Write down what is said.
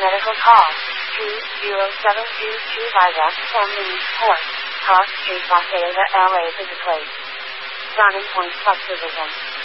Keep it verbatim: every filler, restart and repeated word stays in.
medical call. two zero seven two two five F Family Support. Park Street, Los Angeles, L A physically. Browning Point Subdivision.